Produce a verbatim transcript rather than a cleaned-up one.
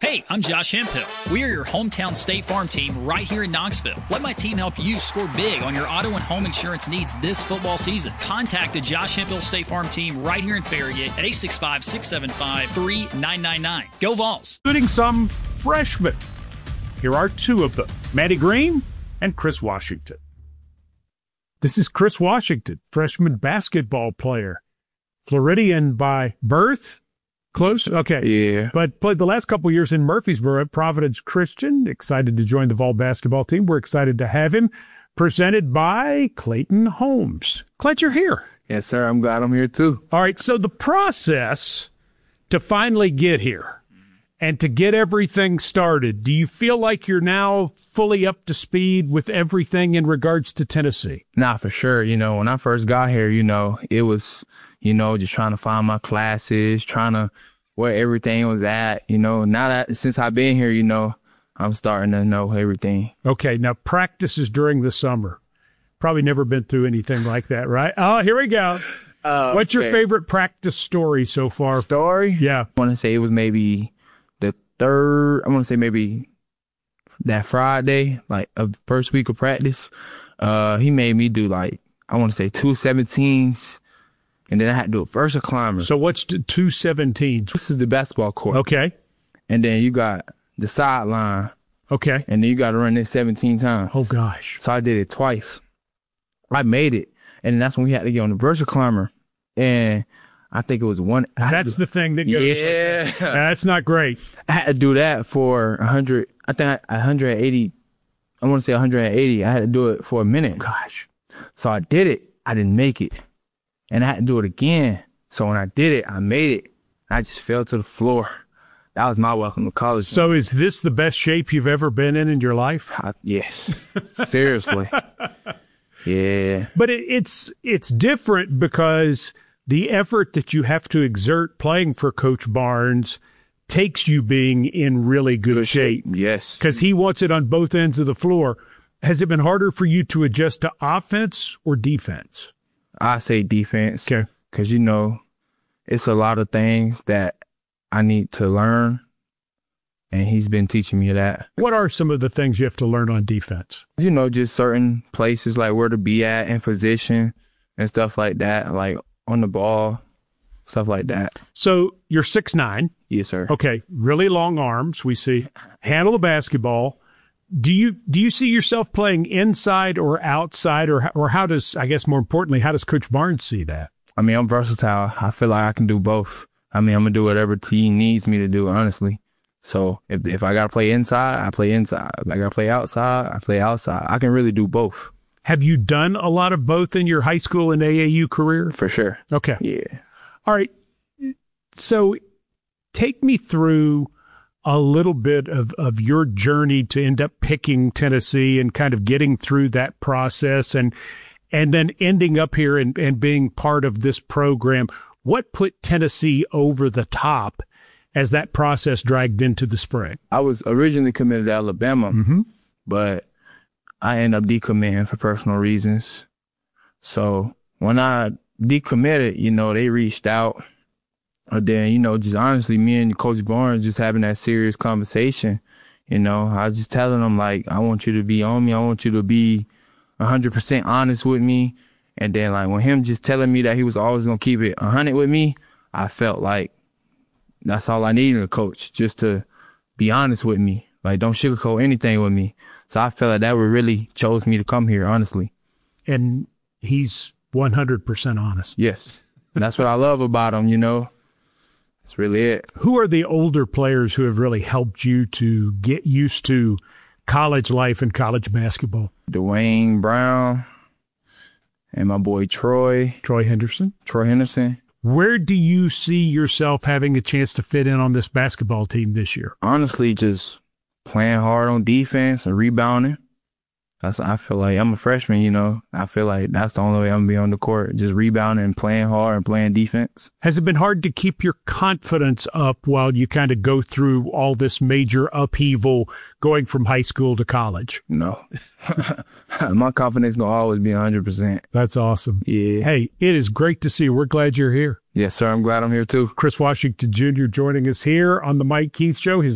Hey, I'm Josh Hemphill. We are your hometown State Farm team right here in Knoxville. Let my team help you score big on your auto and home insurance needs this football season. Contact the Josh Hemphill State Farm team right here in Farragut at eight six five, six seven five, three nine nine nine. Go Vols! Including some freshmen. Here are two of them, Maddie Green and Chris Washington. This is Chris Washington, freshman basketball player. Floridian by birth. Close? Okay. Yeah. But played the last couple years in Murfreesboro at Providence Christian. Excited to join the Vol basketball team. We're excited to have him. Presented by Clayton Homes. Glad you're here. Yes, sir. I'm glad I'm here, too. All right. So the process to finally get here and to get everything started, do you feel like you're now fully up to speed with everything in regards to Tennessee? Nah, for sure. You know, when I first got here, you know, it was, you know, just trying to find my classes, trying to where everything was at, you know. Now that since I've been here, you know, I'm starting to know everything. Okay. Now, practices during the summer. Probably never been through anything like that, right? Oh, here we go. Uh, What's your okay. favorite practice story so far? Story? Yeah. I want to say it was maybe the third, I want to say maybe that Friday, like of the first week of practice. Uh, he made me do like, I want to say two seventeens, and then I had to do a vertical climber. So what's the two seventeens? This is the basketball court. Okay. And then you got the sideline. Okay. And then you got to run this seventeen times. Oh, gosh. So I did it twice. I made it. And that's when we had to get on the vertical climber. And I think it was one. That's to, the thing that goes. Yeah. Like that. That's not great. I had to do that for one hundred. I think one hundred eighty. I want to say one hundred eighty. I had to do it for a minute. Gosh. So I did it. I didn't make it. And I had to do it again. So when I did it, I made it. I just fell to the floor. That was my welcome to college. So is this the best shape you've ever been in in your life? I, yes. Seriously. Yeah. But it, it's it's different because the effort that you have to exert playing for Coach Barnes takes you being in really good, good shape. shape. Yes. Because he wants it on both ends of the floor. Has it been harder for you to adjust to offense or defense? I say defense. Okay. Because, you know, it's a lot of things that I need to learn, and he's been teaching me that. What are some of the things you have to learn on defense? You know, just certain places, like where to be at in position and stuff like that, like on the ball, stuff like that. So you're six nine. Yes, sir. Okay, really long arms, we see. Handle the basketball. Do you do you see yourself playing inside or outside, or or how does, I guess more importantly, how does Coach Barnes see that? I mean, I'm versatile. I feel like I can do both. I mean, I'm going to do whatever he needs me to do, honestly. So if if I got to play inside, I play inside. If I got to play outside, I play outside. I can really do both. Have you done a lot of both in your high school and A A U career? For sure. Okay. Yeah. All right. So take me through a little bit of, of your journey to end up picking Tennessee and kind of getting through that process and and then ending up here and, and being part of this program. What put Tennessee over the top as that process dragged into the spring? I was originally committed to Alabama, mm-hmm. but I ended up decommitting for personal reasons. So when I decommitted, you know, they reached out. And then, you know, just honestly, me and Coach Barnes just having that serious conversation. You know, I was just telling them, like, I want you to be on me. I want you to be one hundred percent honest with me. And then, like, when him just telling me that he was always going to keep it one hundred with me, I felt like that's all I needed in a coach, just to be honest with me. Like, don't sugarcoat anything with me. So I felt like that would really chose me to come here, honestly. And he's one hundred percent honest. Yes. And that's what I love about him, you know. That's really it. Who are the older players who have really helped you to get used to college life and college basketball? Dwayne Brown and my boy Troy. Troy Henderson. Troy Henderson. Where do you see yourself having a chance to fit in on this basketball team this year? Honestly, just playing hard on defense and rebounding. That's, I feel like I'm a freshman, you know. I feel like that's the only way I'm going to be on the court, just rebounding and playing hard and playing defense. Has it been hard to keep your confidence up while you kind of go through all this major upheaval going from high school to college? No. My confidence going to always be one hundred percent. That's awesome. Yeah. Hey, it is great to see you. We're glad you're here. Yes, sir. I'm glad I'm here, too. Chris Washington Junior joining us here on the Mike Keith Show. His